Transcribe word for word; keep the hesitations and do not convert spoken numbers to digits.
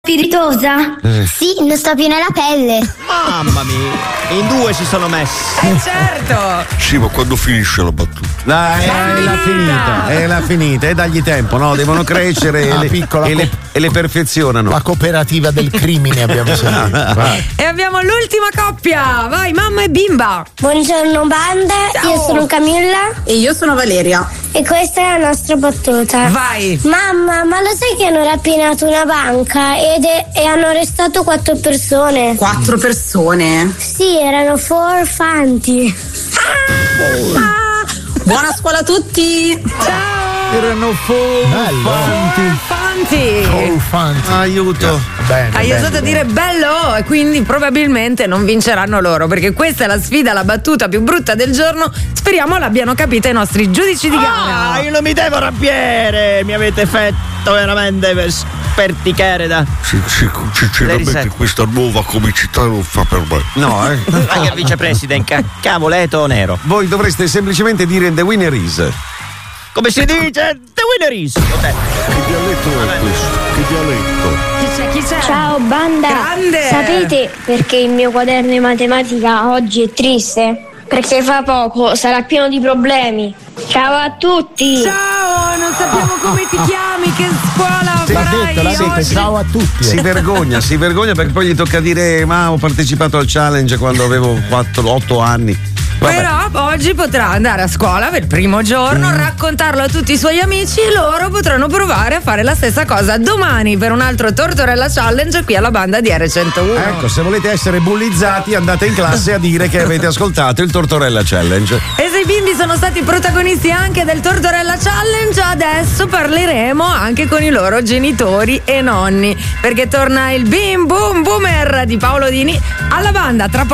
Spiritosa? Eh. Sì, non sto più nella pelle. Mamma mia, in due si sono messi. Eh certo. Sì, ma quando finisce la battuta? Dai, è la finita, è la finita, e dagli tempo, no? Devono crescere e, Ah, le, piccola e, le, e le perfezionano. La cooperativa del crimine abbiamo sentito. Vai. E abbiamo l'ultima coppia. Vai, mamma e bimba. Buongiorno banda, Ciao. io sono Camilla E io sono Valeria. e questa è la nostra battuta. Vai. Mamma, ma lo sai che hanno rapinato una banca ed è- e hanno arrestato quattro persone? Quattro persone. Sì, erano furfanti. Buona scuola a tutti. Erano Bello. Fanti. Oh, fanti. Aiuto. Bene, Hai bene, osato bene. dire bello e quindi probabilmente non vinceranno loro, perché questa è la sfida, la battuta più brutta del giorno. Speriamo l'abbiano capita i nostri giudici di Ah, gara. io non mi devo arrabbiare, mi avete fatto veramente per sperticare da. Sì, sì, Le sinceramente risate. questa nuova comicità non fa per me. No, eh. Vai al vicepresidente, ca- cavoleto nero. Voi dovreste semplicemente dire the winner is. Come si dice? The winner is. Vabbè. Che dialetto è questo? Che dialetto? Chi c'è? Chi c'è? Ciao banda, Grande. sapete perché il mio quaderno di matematica oggi è triste? Perché fra poco sarà pieno di problemi. Ciao a tutti! Ciao, non sappiamo come ti chiami, che scuola L'ha farai detto, l'ha detto, oggi. ciao a tutti. Si vergogna, si vergogna perché poi gli tocca dire ma ho partecipato al challenge quando avevo quattro otto anni. Vabbè. Però oggi potrà andare a scuola per il primo giorno, Mm. raccontarlo a tutti i suoi amici e loro potranno provare a fare la stessa cosa domani per un altro Tortorella Challenge qui alla banda di R centouno. Ecco, se volete essere bullizzati andate in classe a dire che avete ascoltato il Tortorella Challenge. E se i bimbi sono stati protagonisti anche del Tortorella Challenge, adesso parleremo anche con i loro genitori e nonni, perché torna il Bim Boom Boomer di Paolo Dini alla banda tra poco.